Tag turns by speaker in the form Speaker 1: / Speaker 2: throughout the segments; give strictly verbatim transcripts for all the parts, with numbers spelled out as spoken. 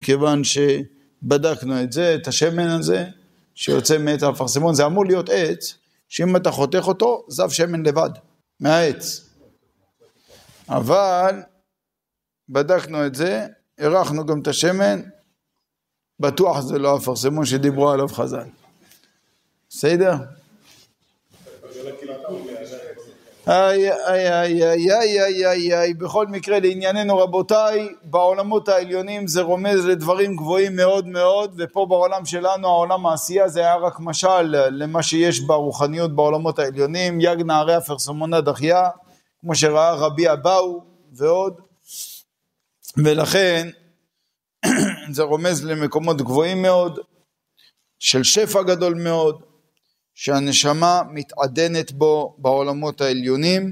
Speaker 1: מכיוון שבדקנו את זה, את השמן הזה, שיוצא מעץ האפרסמון, זה אמור להיות עץ, שאם אתה חותך אותו, זב שמן לבד, מהעץ. אבל בדקנו את זה, ערכנו גם את השמן, בטוח זה לא האפרסמון שדיברו עליו חז"ל. בסדר? איי, איי, איי, איי, איי, איי, איי, בכל מקרה לענייננו רבותיי, בעולמות העליונים זה רומז לדברים גבוהים מאוד מאוד, ופה בעולם שלנו, העולם העשייה זה היה רק משל למה שיש ברוחניות בעולמות העליונים, יג נערי אפרסמונה דחיה, כמו שראה רבי אבאו ועוד, ולכן זה רומז למקומות גבוהים מאוד, של שפע גדול מאוד, שהנשמה מתעדנת בו בעולמות העליונים,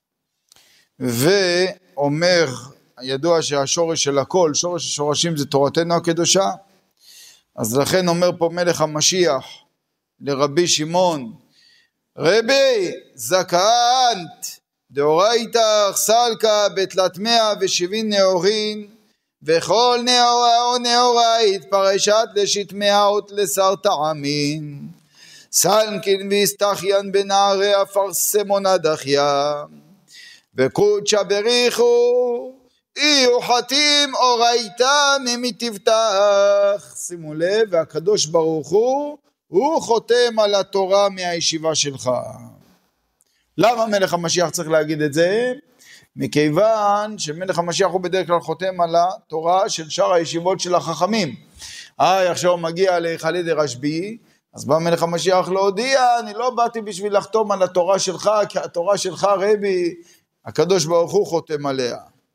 Speaker 1: ואומר, ידוע שהשורש של הכל, שורש השורשים זה תורתנו הקדושה, אז לכן אומר פה מלך המשיח לרבי שמעון, רבי זקנת דאורייתך סלקה בתלת מאה ושבעים נאורין, וכל נאורה או נאורית פרשת לשתמאות לשר טעמין, סלקין והסתחיין בנערי אפרסמונה דחיה, וקודשא בריחו אי חתים אורייתא ממי תבטח. שימו לב, והקדוש ברוך הוא הוא חותם על התורה מהישיבה שלך. למה מלך המשיח צריך להגיד את זה? מכיוון שמלך המשיח הוא בדרך כלל חותם על התורה של שאר הישיבות של החכמים. אה, עכשיו מגיע להיכלי דרשב"י, אז בא מלך המשיח להודיע, אני לא באתי בשביל לחתום על התורה שלך, כי התורה שלך רבי, הקדוש ברוך הוא חותם עליה.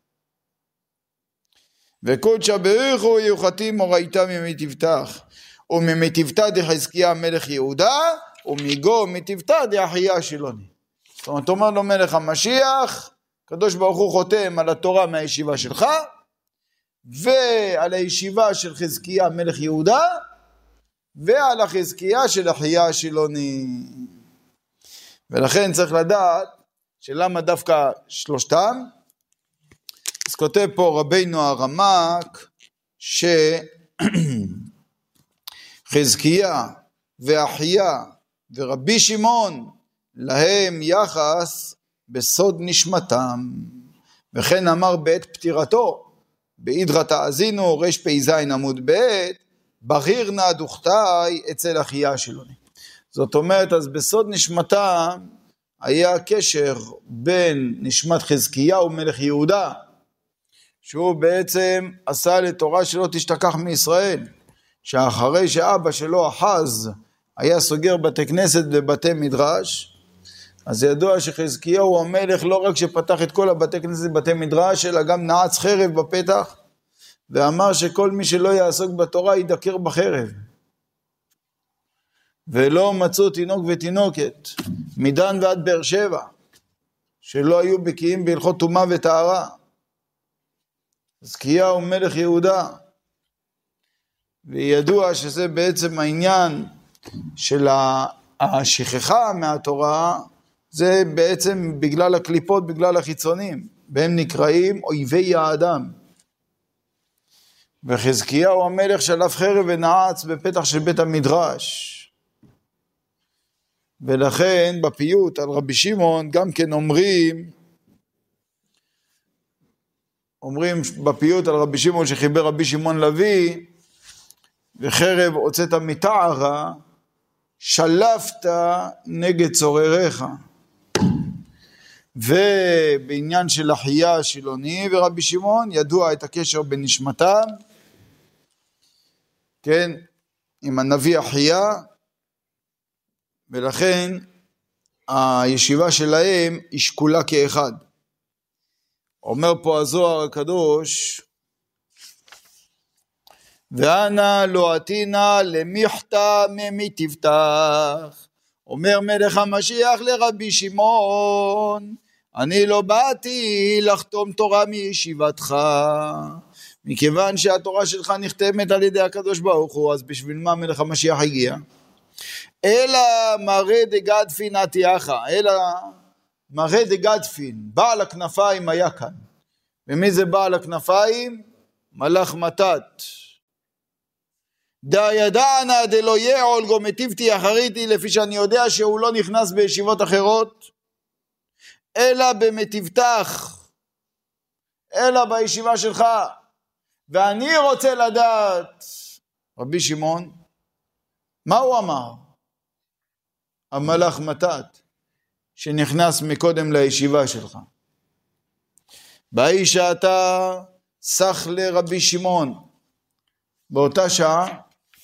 Speaker 1: וקודשא בריחו יהיו חתים אורייתא ממי תבטח, וממי תבטח דחזקיה מלך יהודה, ומגו מתבטח דאחיה שילוני. זאת אומרת, אומר לו מלך המשיח, הקדוש ברוך הוא חותם על התורה מהישיבה שלך, ועל הישיבה של חזקיה מלך יהודה, ועל החזקיה של אחיה השילוני. ולכן צריך לדעת שלמה דווקא שלושתם. אז כותב פה רבינו הרמ"ק שחזקיה ואחיה ורבי שמעון להם יחס בסוד נשמתם, וכן אמר בעת פטירתו באידרא תאזינו רש פ"ז עמוד ב', בהיר נא דוכתאי אצל אחיה השילוני. זאת אומרת, אז בסוד נשמתם היה קשר בין נשמת חזקיה ומלך יהודה, שהוא בעצם עשה לתורה שלא תשתכח מישראל, שאחרי שאבא שלו אחז היה סוגר בתי כנסת ובתי מדרש, אז ידוע שחזקיהו המלך לא רק שפתח את כל הבתי כנסת בתי מדרש, אלא גם נעץ חרב בפתח, ואמר שכל מי שלא יעסוק בתורה ידקר בחרב. ולא מצאו תינוק ותינוקת, מדן ועד באר שבע, שלא היו בקיאים בהלכות טומאה וטהרה. חזקיהו מלך יהודה, וידוע שזה בעצם העניין של השכחה מהתורה, זה בעצם בגלל הקליפות, בגלל החיצונים, והם נקראים אויבי האדם. וחזקיהו המלך שלף חרב ונעץ בפתח של בית המדרש. ולכן בפיוט על רבי שמעון גם כן אומרים, אומרים בפיוט על רבי שמעון שחיבר רבי שמעון לוי, וחרב הוצאת מתערה, שלפת נגד צורריך. ובעניין של אחיה השילוני ורבי שמעון, ידוע את הקשר בין נשמתם, כן, עם הנביא אחיה, ולכן הישיבה שלהם היא שקולה כאחד. אומר פה הזוהר הקדוש, ואנה לא עתינה למיחתא ממי תבטח. אומר מלך המשיח לרבי שמעון, אני לא באתי לחתום תורה מישיבתך, מכיוון שהתורה שלך נכתמת על ידי הקדוש ברוך הוא, אז בשביל מה מלך המשיח הגיע? אלא מראה דגדפין עתיאך, אלא מראה דגדפין, בעל הכנפיים היה כאן. ומי זה בעל הכנפיים? מלאך מתת. דה ידענה דלא יעול גו מטיבתי אחריתי, לפי שאני יודע שהוא לא נכנס בישיבות אחרות, אלא במטיבתך, אלא בישיבה שלך. ואני רוצה לדעת, רבי שמעון, מה הוא אמר? המלאך מתת, שנכנס מקודם לישיבה שלך. באי שעתה סך לרבי שמעון, באותה שעה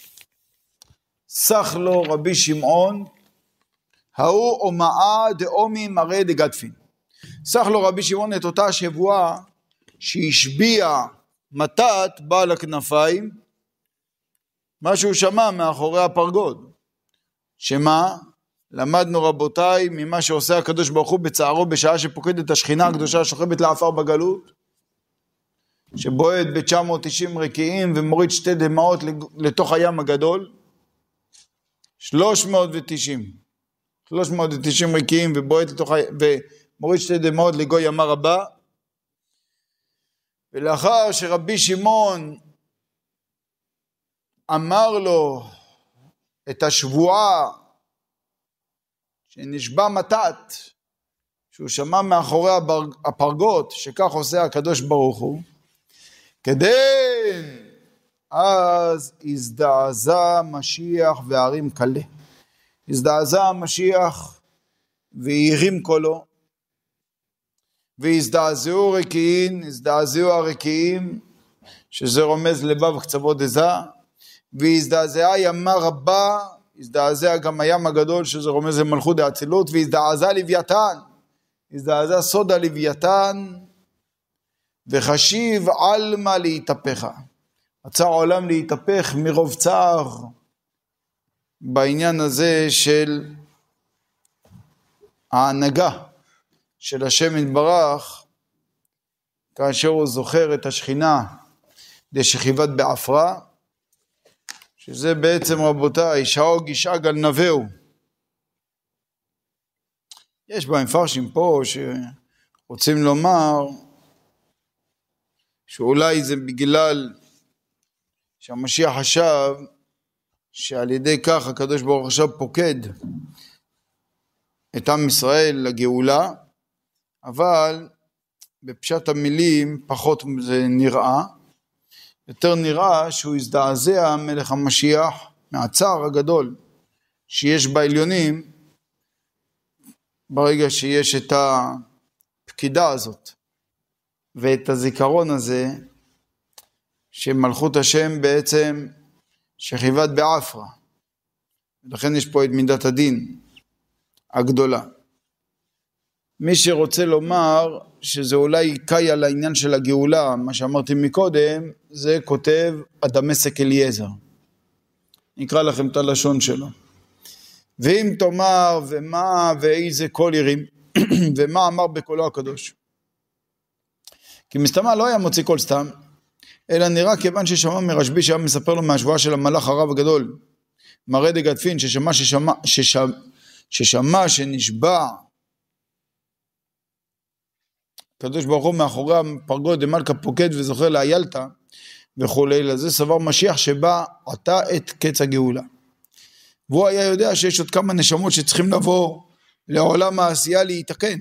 Speaker 1: סך לו רבי שמעון, ההוא אומאה דאומי מראה דגדפין. סך לו רבי שמעון את אותה שבועה שהשביע מתת בעל הכנפיים, מה שהוא שמע מאחורי הפרגוד. שמה? למדנו רבותיי ממה שעושה הקדוש ברוך הוא בצערו בשעה שפוקדת השכינה הקדושה שוכבת לעפר בגלות, שבועט ב-תשע מאות ותשעים רקיעים ומוריד שתי דמעות לתוך הים הגדול, שלוש מאות ותשעים שלוש מאות ותשעים רקיעים ובועט לתוך הים ומוריד שתי דמעות לגוי ימה רבה. ולאחר שרבי שמעון אמר לו את השבועה שנשבע מתת, שהוא שמע מאחורי הפרגות שכך עושה הקדוש ברוך הוא, כדין אז הזדעזע משיח והרים קלה. הזדעזע המשיח והרים קולו, והזדעזעו רקיעים, הזדעזעו הרקיעים, שזה רומז לבב קצוות דזה, והזדעזעה ימה רבה, הזדעזע גם הים הגדול, שזה רומז למלכות האצילות, והזדעזע לוויתן, הזדעזע סוד הלוויתן, וחשיב עלמא להתהפך. רצה העולם להתהפך מרוב צער, בעניין הזה של ההנהגה של השם יתברך, כאשר הוא זוכר את השכינה דשכיבת בעפרה, שזה בעצם רבותיי, שאוג ישאג על נבהו. יש בהם מפרשים פה שרוצים לומר, שאולי זה בגלל שהמשיח חשב, שעל ידי כך הקדוש ברוך עכשיו פוקד את עם ישראל לגאולה, אבל בפשט המילים פחות זה נראה, יותר נראה שהוא הזדעזע מלך המשיח מהצער הגדול שיש בעליונים, ברגע שיש את הפקידה הזאת ואת הזיכרון הזה שמלכות השם בעצם שכיבת בעפרה, ולכן יש פה את מידת הדין הגדולה. מי שרוצה לומר שזה אולי קאי על העניין של הגאולה, מה שאמרתי מקודם, זה כותב הדמשק אליעזר. נקרא לכם את הלשון שלו. ואם תאמר ומה ואיזה קול ירים, ומה אמר בקולו הקדוש. כי מסתמה לא היה מוציא קול סתם, אלא נראה כיוון ששמע מרשב"י שהיה מספר לו מהשבועה של המלאך הרב הגדול, מראה דגדפין, ששמע ששמע, ששמע, ששמע שנשבע, הקדוש ברוך הוא מאחורי הפרגוד דמלכה פוקד וזוכר לאיילתא וכולי, לזה סבר משיח שבא עתה את קץ הגאולה. והוא היה יודע שיש עוד כמה נשמות שצריכים לבוא לעולם העשייה להתקן.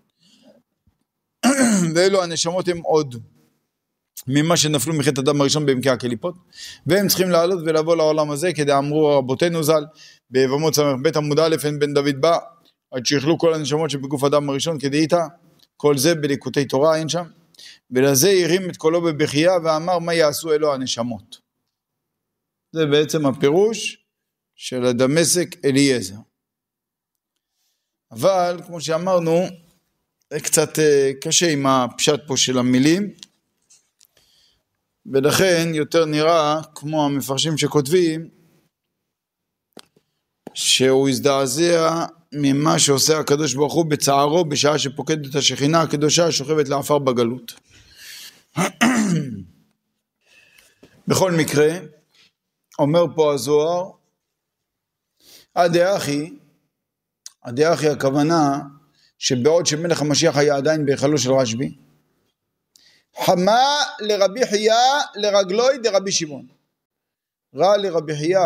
Speaker 1: ואלו הנשמות הם עוד ממה שנפלו מחטא אדם הראשון בעמקי הקליפות, והם צריכים לעלות ולבוא לעולם הזה, כדי אמרו רבותינו ז"ל, ביבמות ס"ב עמוד א', אין בן דוד בא, עד שיכלו כל הנשמות שבגוף אדם הראשון כדאיתא, כל זה בליקוטי תורה אין שם, ולזה הרים את קולו בבכייה ואמר מה יעשו אלו הנשמות. זה בעצם הפירוש של הדמשק אליעזר. אבל כמו שאמרנו, זה קצת קשה עם הפשט פה של המילים, ולכן יותר נראה כמו המפרשים שכותבים, שהוא הזדעזע ממה שעושה הקדוש ברוך הוא בצערו בשעה שפוקדת השכינה הקדושה שוכבת לעפר בגלות. בכל מקרה, אומר פה הזוהר, הדאחי, הדאחי הכוונה שבעוד שמלך המשיח היה עדיין בהיכלו של רשב"י, חמה לרבי חייא לרגלוי דרבי שמעון. ראה לרבי חייא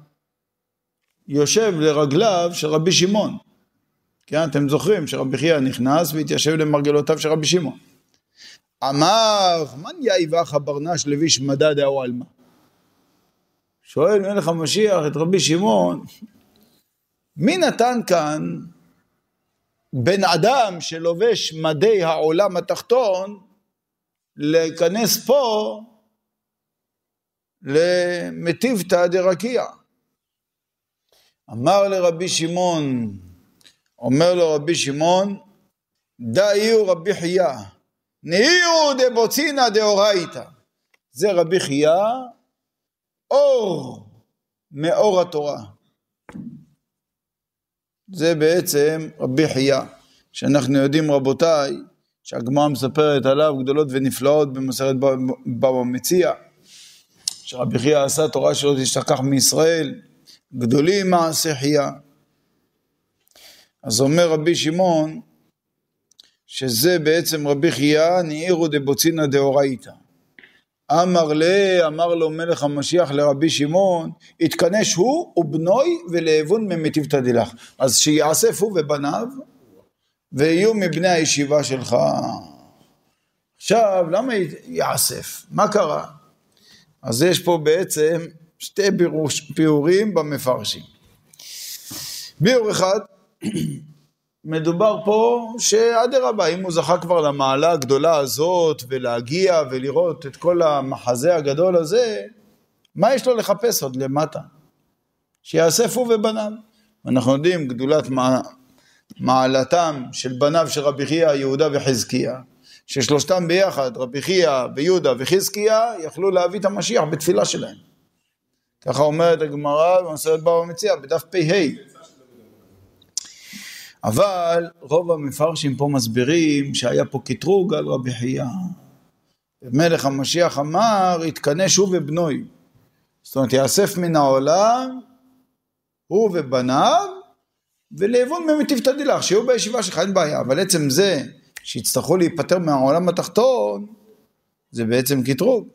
Speaker 1: יושב לרגליו של רבי שמעון. כן, אתם זוכרים שרבי חייא נכנס והתיישב למרגלותיו של רבי שמעון. אמר, מן יאיבך ברנש לביש מדד דאו עלמא. שואל מלך המשיח את רבי שמעון, מי נתן כאן בן אדם שלובש מדי העולם התחתון להיכנס פה למטיבתא דרקיע? אמר לרבי שמעון, אומר לו רבי שמעון, דאיו רבי חייא, נהיו דבוצינא דאורייתא. זה רבי חייא, אור מאור התורה. זה בעצם רבי חייא, שאנחנו יודעים רבותיי, שהגמרא מספרת עליו גדולות ונפלאות במסכת בבא מציעא, שרבי חייא עשה תורה שלא תשתכח מישראל, גדולים מעשה חייא. אז אומר רבי שמעון, שזה בעצם רבי חייא, נהירו דבוצינא דאורייתא. אמר לי, אמר לו מלך המשיח לרבי שמעון, התכנש הוא ובנוי ולאבון ממטיבתא דילך. אז שיעשף הוא ובניו, ויהיו מבני הישיבה שלך. עכשיו, למה יעשף? מה קרה? אז יש פה בעצם שתי ביאורים במפרשים. ביאור אחד, מדובר פה שאדרבה, אם הוא זכה כבר למעלה הגדולה הזאת, ולהגיע ולראות את כל המחזה הגדול הזה, מה יש לו לחפש עוד למטה? שיאסף הוא ובניו. אנחנו יודעים גדולת מעלתם של בניו של רבי חייא, יהודה וחזקיה, ששלושתם ביחד, רבי חייא ויהודה וחזקיה, יכלו להביא את המשיח בתפילה שלהם. ככה אומרת הגמרא במסכת בבא מציעא בדף פ"ה. אבל רוב המפרשים פה מסבירים שהיה פה קטרוג על רבי חייא. מלך המשיח אמר, יתכנש הוא ובנוי. זאת אומרת, יאסף מן העולם, הוא ובניו, ולאבון ממטיבתא דילך, שיהיו בישיבה שלך, אין בעיה. אבל עצם זה שיצטרכו להיפטר מהעולם התחתון, זה בעצם קטרוג.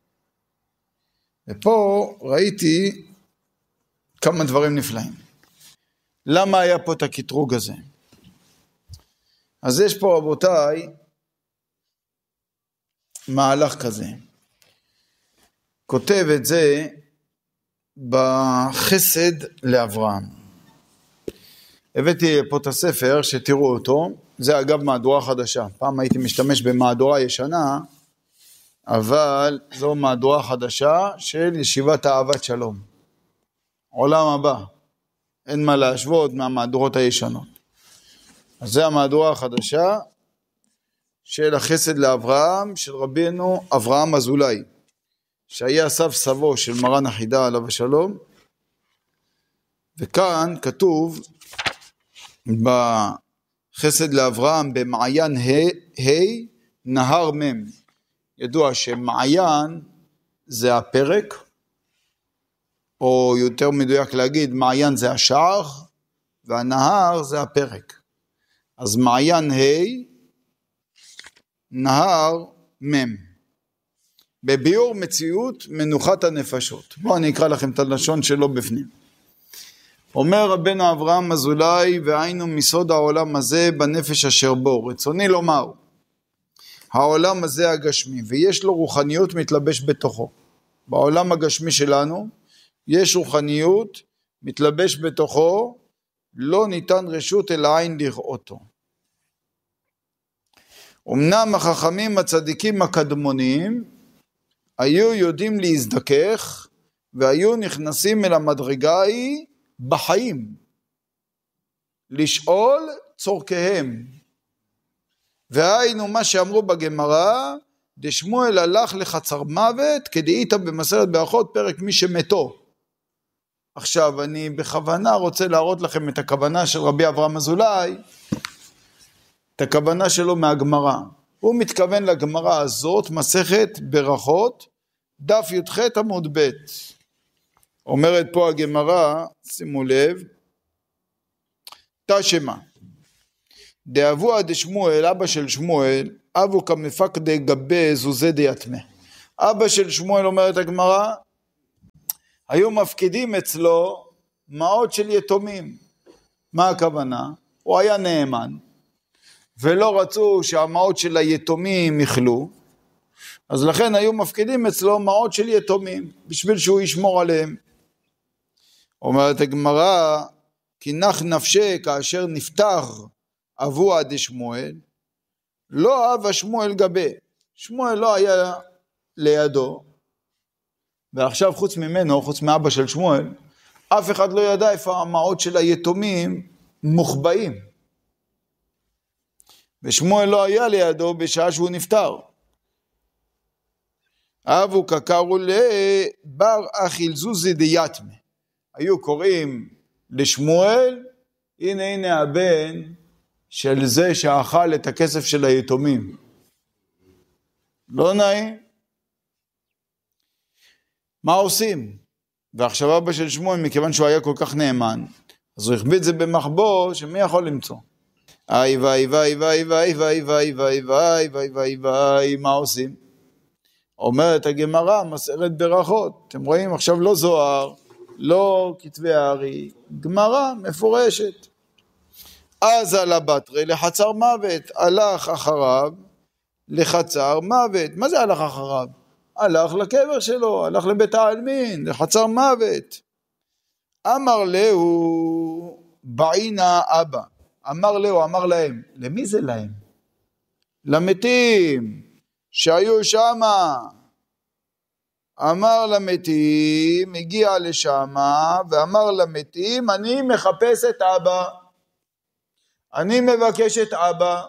Speaker 1: ופה ראיתי כמה דברים נפלאים. למה היה פה את הקטרוג הזה? אז יש פה רבותיי מהלך כזה. כותב את זה בחסד לאברהם. הבאתי פה את הספר שתראו אותו. זה אגב מהדורה חדשה. פעם הייתי משתמש במהדורה ישנה, אבל זו מהדורה חדשה של ישיבת אהבת שלום. עולם הבא. אין מה להשוות מהמהדורות הישנות. אז זה המהדורה החדשה של החסד לאברהם של רבינו אברהם אזולאי, שהיה סב סבו של מרן החידה עליו השלום. וכאן כתוב בחסד לאברהם במעיין ה' נהר מם. ידוע שמעיין זה הפרק, או יותר מדויק להגיד, מעיין זה השער, והנהר זה הפרק. אז מעיין ה', נהר מ'. בביאור מציאות מנוחת הנפשות. בואו אני אקרא לכם את הלשון שלו בפנים. אומר רבנו אברהם אזולאי, והיינו מסוד העולם הזה בנפש אשר בו. רצוני לומר, העולם הזה הגשמי, ויש לו רוחניות מתלבש בתוכו. בעולם הגשמי שלנו, יש רוחניות, מתלבש בתוכו, לא ניתן רשות אל העין לראותו. אמנם החכמים הצדיקים הקדמונים, היו יודעים להזדכך, והיו נכנסים אל המדרגה ההיא בחיים, לשאול צורכיהם. והיינו מה שאמרו בגמרא, דשמואל הלך לחצר מוות, כדאית במסכת ברכות פרק מי שמתו. עכשיו אני בכוונה רוצה להראות לכם את הכוונה של רבי אברהם אזולאי, את הכוונה שלו מהגמרא. הוא מתכוון לגמרא הזאת, מסכת ברכות, דף י"ח עמוד ב'. אומרת פה הגמרא, שימו לב, תשמע, דאבוה דשמואל, אבא של שמואל, אבו כמפקדי גבי זוזי דיתמה. אבא של שמואל, אומרת הגמרא, היו מפקידים אצלו מעות של יתומים. מה הכוונה? הוא היה נאמן, ולא רצו שהמעות של היתומים יחלו, אז לכן היו מפקידים אצלו מעות של יתומים, בשביל שהוא ישמור עליהם. אומרת הגמרא, כי נח נפשי כאשר נפטר אבוה דשמואל, לא אהב שמואל גבה. שמואל לא היה לידו, ועכשיו חוץ ממנו, חוץ מאבא של שמואל, אף אחד לא ידע איפה המעות של היתומים מוחבאים. ושמואל לא היה לידו בשעה שהוא נפטר. אבו קקרו לבר אחיל זוזי דיתמה. היו קוראים לשמואל, הנה הנה הבן של זה שאכל את הכסף של היתומים. לא נעים. מה עושים? ועכשיו אבא של שמואל, מכיוון שהוא היה כל כך נאמן, אז הוא הכביד זה במחבוא, שמי יכול למצוא? איי ואי ואי ואי ואי ואי ואי ואי ואי ואי ואי ואי, מה עושים? אומרת הגמרא, מסכת ברכות, אתם רואים עכשיו לא זוהר, לא כתבי הארי, גמרא מפורשת. אז על הבטרי לחצר מוות, הלך אחריו לחצר מוות. מה זה הלך אחריו? הלך לקבר שלו, הלך לבית העלמין, לחצר מוות. אמר לו בעינה אבא, אמר לו, אמר להם, למי זה להם? למתים שהיו שמה. אמר למתים, הגיע לשמה ואמר למתים, אני מחפש את אבא, אני מבקש את אבא.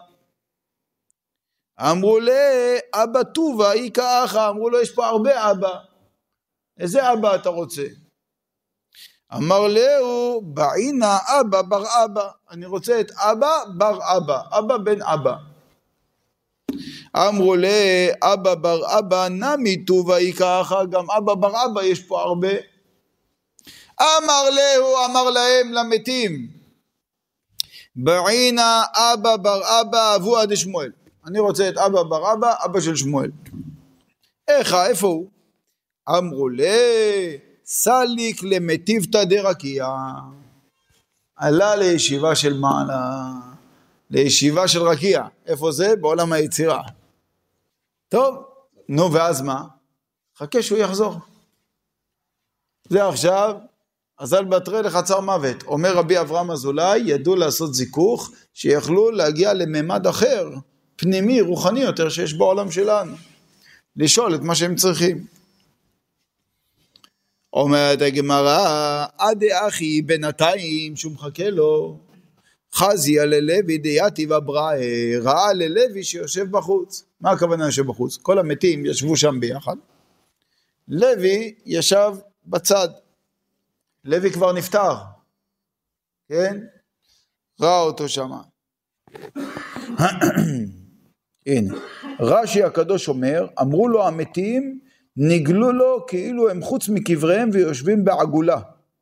Speaker 1: אמרו לי, אבא טובה, היא ככה, אמרו לו, יש פה הרבה אבא. איזה אבא אתה רוצה? אמר לו, בעינה אבא בר אבא, אני רוצה את אבא בר אבא, אבא בן אבא. אמרו לי, אבא בר אבא, נמי טובה היא ככה, גם אבא בר אבא יש פה הרבה. אמר לו, אמר להם למתים, בעינה אבא בר אבא אבוה דשמואל. אני רוצה את אבא בר אבא, אבא של שמואל. איך, איפה הוא? אמרו לי, סליק למטיבתא דרקיע. עלה לישיבה של מעלה, לישיבה של רקיע. איפה זה? בעולם היצירה. טוב, נו ואז מה? חכה שהוא יחזור. זה עכשיו, אזל בתרי לחצר מוות. אומר רבי אברהם אזולאי, ידעו לעשות זיכוך, שיכלו להגיע לממד אחר, פנימי, רוחני יותר, שיש בעולם שלנו. לשאול את מה שהם צריכים. אומרת הגמרא, עד אחי בינתיים שהוא מחכה לו, חזיה ללוי דייתי ובראה, ראה ללוי שיושב בחוץ. מה הכוונה יושב בחוץ? כל המתים ישבו שם ביחד. לוי ישב בצד. לוי כבר נפטר. כן? ראה אותו שם. הנה, רש"י הקדוש אומר, אמרו לו המתים, נגלו לו כאילו הם חוץ מקבריהם ויושבים בעגולה.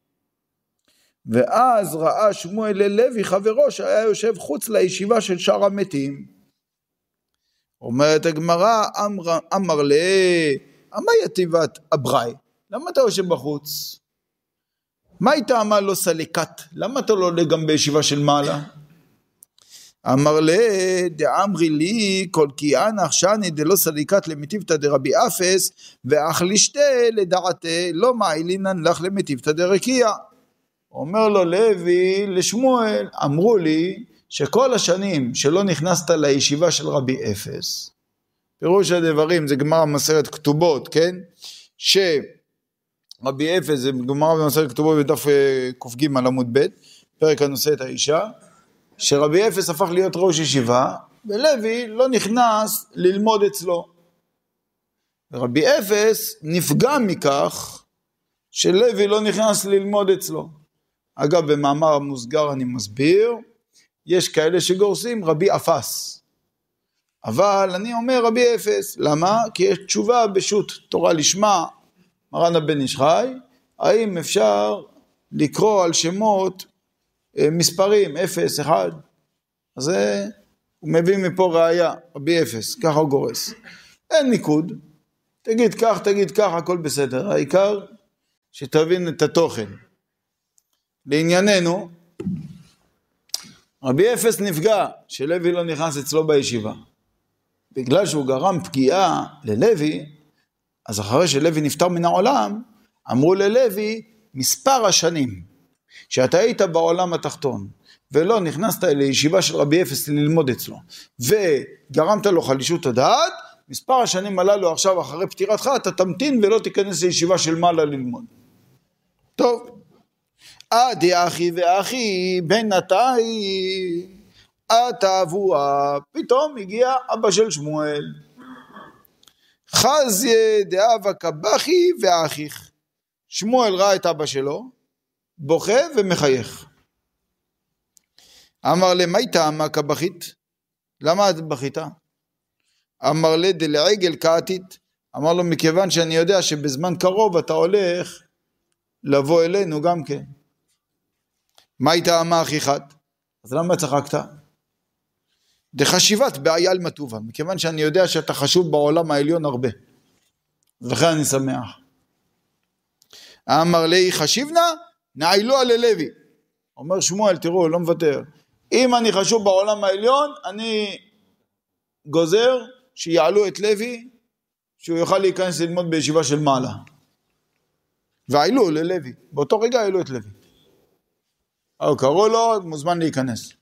Speaker 1: ואז ראה שמואל ללוי חברו שהיה יושב חוץ לישיבה של שאר המתים. אומרת הגמרא, אמר, אמר לי, מה יתיבת אבראי? למה אתה יושב בחוץ? מה הייתה אמר לו סליקת? למה אתה לא עולה גם בישיבה של מעלה? אמר לי, דאמרי לי, כל כי אנח שני דלא סליקת למטיבתא דרבי אפס, ואך לשתה לדעתי, לא מעילינן לך למטיבתא דרקיע. אומר לו לוי לשמואל, אמרו לי, שכל השנים שלא נכנסת לישיבה של רבי אפס, פירוש הדברים, זה גמרא במסכת כתובות, כן? שרבי אפס, זה גמרא במסכת כתובות בדף ק"ג עמוד ב', פרק הנושא את האישה, שרבי אפס הפך להיות ראש ישיבה, ולוי לא נכנס ללמוד אצלו. ורבי אפס נפגע מכך, שלוי לא נכנס ללמוד אצלו. אגב, במאמר המוסגר אני מסביר, יש כאלה שגורסים רבי אפס. אבל אני אומר רבי אפס, למה? כי יש תשובה בשו"ת תורה לשמה, מרן הבן איש חי, האם אפשר לקרוא על שמות מספרים, אפס, אחד, אז זה, הוא מביא מפה ראיה, רבי אפס, ככה הוא גורס. אין ניקוד, תגיד כך, תגיד כך, הכל בסדר, העיקר שתבין את התוכן. לענייננו, רבי אפס נפגע שלוי לא נכנס אצלו בישיבה. בגלל שהוא גרם פגיעה ללוי, אז אחרי שלוי נפטר מן העולם, אמרו ללוי מספר השנים שאתה היית בעולם התחתון, ולא נכנסת לישיבה של רבי אפס ללמוד אצלו, וגרמת לו חלישות הדעת, מספר השנים הללו עכשיו אחרי פטירתך, אתה תמתין ולא תיכנס לישיבה של מעלה ללמוד. טוב. עדי אחי ואחי בינתיים אתה אבוה, פתאום הגיע אבא של שמואל. חזיה דאבה קבחי ואחיך. שמואל ראה את אבא שלו, בוכה ומחייך. אמר לי, מה טעמה קבחית? למה את בכית? אמר לי, דלעגל קעתית. אמר לו, מכיוון שאני יודע שבזמן קרוב אתה הולך לבוא אלינו גם כן. מה הייתה אמה אחיכת? אז למה צחקת? דחשיבת באייל מטובה, מכיוון שאני יודע שאתה חשוב בעולם העליון הרבה. ולכן אני שמח. אמר לי, חשיבנה, נעילו על לוי. אומר שמואל, תראו, לא מוותר. אם אני חשוב בעולם העליון, אני גוזר שיעלו את לוי, שהוא יוכל להיכנס ללמוד בישיבה של מעלה. והעלו ללוי. באותו רגע העלו את לוי. אבל קראו לו, מוזמן להיכנס.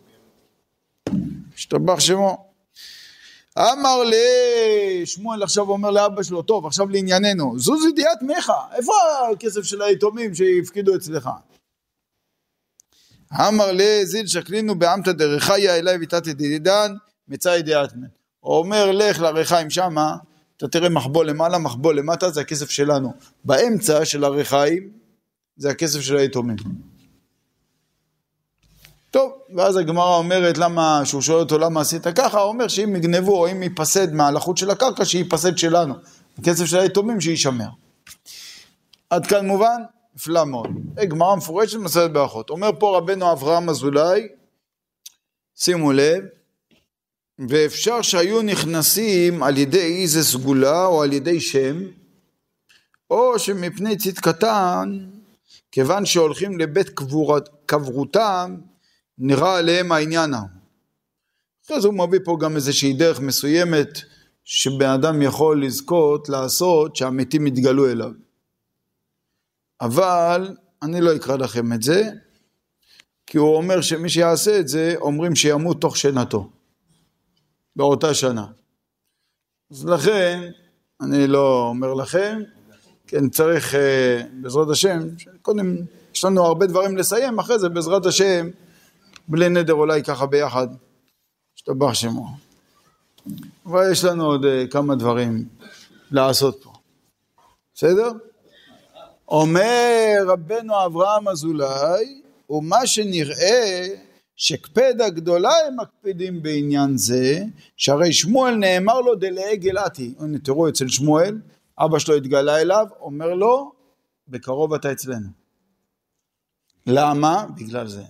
Speaker 1: השתבח שמו. אמר לי, שמואל עכשיו אומר לאבא שלו, טוב, עכשיו לענייננו, זוז ידיעת מיכה, איפה הכסף של היתומים שהפקידו אצלך? אמר לי, זיל שקלינו בעמתא דרחיה אליי ויתת ידידן, מצא ידיעת מן. הוא אומר, לך לרחיים שמה, אתה תראה מחבוא למעלה, מחבוא למטה, זה הכסף שלנו. באמצע של הרחיים, זה הכסף של היתומים. טוב, ואז הגמרא אומרת, למה, שהוא שואל אותו למה עשית ככה, הוא אומר שאם יגנבו או אם ייפסד מהלחות של הקרקע, שייפסד שלנו. הכסף של היתומים שישמר. עד כאן מובן? נפלא מאוד. גמרא מפורשת מסעדת באחות. אומר פה רבנו אברהם אזולאי, שימו לב, ואפשר שהיו נכנסים על ידי איזה סגולה או על ידי שם, או שמפני צדקתן, כיוון שהולכים לבית קבורת, קברותם, נראה עליהם העניין. אחרי זה הוא מביא פה גם איזושהי דרך מסוימת, שבן אדם יכול לזכות לעשות שהמתים יתגלו אליו. אבל אני לא אקרא לכם את זה, כי הוא אומר שמי שיעשה את זה, אומרים שימות תוך שנתו. באותה שנה. אז לכן, אני לא אומר לכם, כן צריך בעזרת השם, קודם יש לנו הרבה דברים לסיים, אחרי זה בעזרת השם, בלי נדר אולי ככה ביחד, שתבח שמו. אבל יש לנו עוד כמה דברים לעשות פה. בסדר? אומר רבנו אברהם אזולאי, ומה שנראה, שקפדה גדולה הם מקפידים בעניין זה, שהרי שמואל נאמר לו דלעגל עתי. הנה תראו אצל שמואל, אבא שלו התגלה אליו, אומר לו, בקרוב אתה אצלנו. למה? בגלל זה.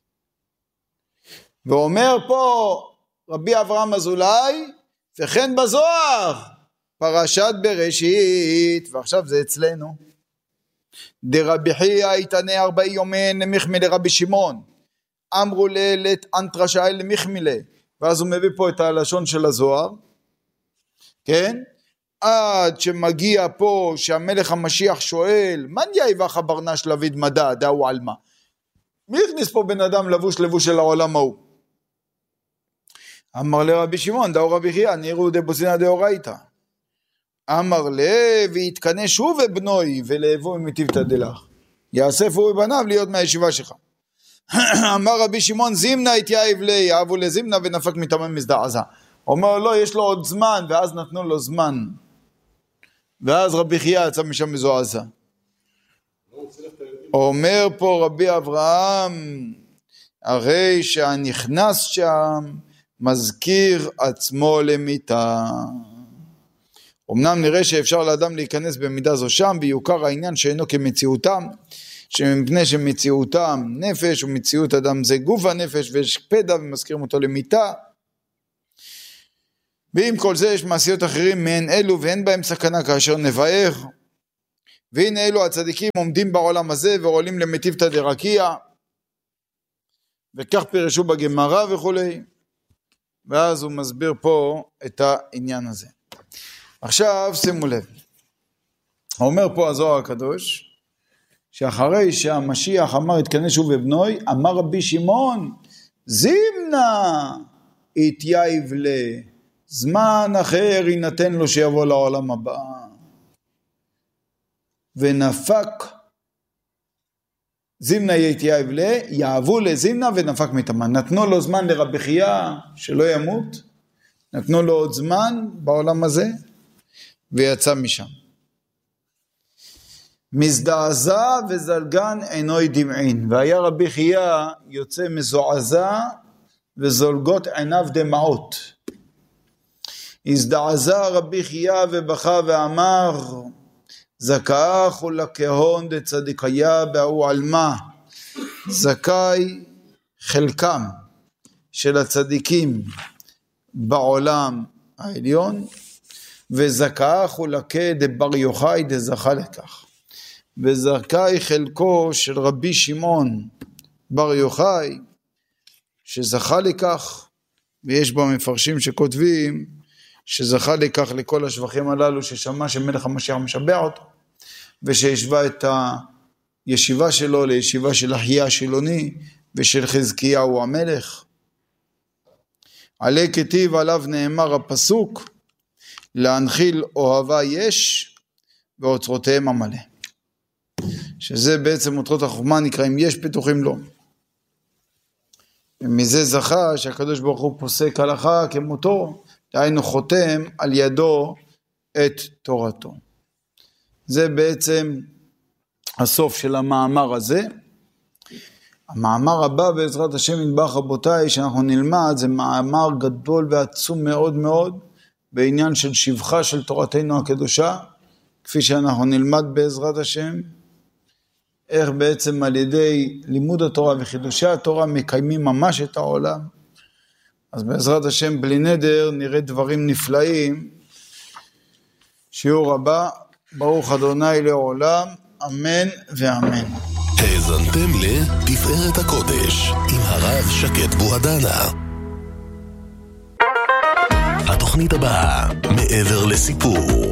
Speaker 1: ואומר פה רבי אברהם אזולאי, וכן בזוהר, פרשת בראשית, ועכשיו זה אצלנו. דרבי חייא יתענה ארבעי יומן למחמי לרבי שמעון, אמרו לילת אנטרשאי למחמילה, ואז הוא מביא פה את הלשון של הזוהר, כן? עד שמגיע פה שהמלך המשיח שואל, מה נהיה חברנש לביד מדע, דאו על מה? מי הכניס פה בן אדם לבוש לבוש של העולם ההוא? אמר לרבי שמעון, דאו רבי חייא, נראו דבוסינא דאורייתא. אמר לה, ויתקנה שוב ובנוי, ולאבו מטיבתא דלך. יאסף הוא ובניו להיות מהישיבה שלך. אמר רבי שמעון, זימנה התייעב לי, אהבו לזימנה ונפק מתמם מזדעזה. אומר לו, יש לו עוד זמן, ואז נתנו לו זמן. ואז רבי חייא יצא משם מזועזע. אומר פה רבי אברהם, הרי שהנכנס שם, מזכיר עצמו למיתה. אמנם נראה שאפשר לאדם להיכנס במידה זו שם, ביוקר העניין שאינו כמציאותם, שמפני שמציאותם נפש, ומציאות אדם זה גוף הנפש, ויש פדע ומזכירים אותו למיתה. ועם כל זה יש מעשיות אחרים מהן אלו, ואין בהם סכנה כאשר נבאר. והנה אלו הצדיקים עומדים בעולם הזה ועולים למטיבתא דרקיע, וכך פירשו בגמרא וכו'. ואז הוא מסביר פה את העניין הזה. עכשיו שימו לב, הוא אומר פה הזוהר הקדוש, שאחרי שהמשיח אמר יתכנס שוב בבנוי, אמר רבי שמעון, זימנה התייב לזמן אחר יינתן לו שיבוא לעולם הבא. ונפק, זימנה יתייב ל, יאהבו לזימנה ונפק מתאמן. נתנו לו זמן לרבי חייא שלא ימות, נתנו לו עוד זמן בעולם הזה, ויצא משם. מזדעזע וזלגן עינוי דמעין, והיה רבי חייא יוצא מזועזע וזולגות עיניו דמעות. הזדעזע רבי חייא ובכה ואמר, זכאך ולכהון דצדיקיה באו עלמה, זכאי חלקם של הצדיקים בעולם העליון, וזכאך ולכה דבר יוחאי דזכה לכך, וזכאי חלקו של רבי שמעון בר יוחאי שזכה לכך. ויש בו מפרשים שכותבים שזכה לכך לכל השבחים הללו, ששמע שמלך המשיח משבח אותו, ושהשווה את הישיבה שלו לישיבה של אחיה השילוני ושל חזקיהו המלך. עלי כתיב עליו נאמר הפסוק, להנחיל אוהבה יש ואוצרותיהם המלא, שזה בעצם אותרות החוכמה נקראים יש פתוחים לו. ומזה זכה שהקדוש ברוך הוא פוסק הלכה כמותו, דהיינו חותם על ידו את תורתו. זה בעצם הסוף של המאמר הזה. המאמר הבא בעזרת השם יתברך רבותיי שאנחנו נלמד, זה מאמר גדול ועצום מאוד מאוד בעניין של שבחה של תורתנו הקדושה, כפי שאנחנו נלמד בעזרת השם, איך בעצם על ידי לימוד התורה וחידושי התורה מקיימים ממש את העולם. אז בעזרת השם בלי נדר נראה דברים נפלאים. שיעור הבא, ברוך אדוני לעולם, אמן ואמן.
Speaker 2: האזנתם לתפארת הקודש עם הרב שקד בוהדנה. התוכנית הבאה, מעבר לסיפור.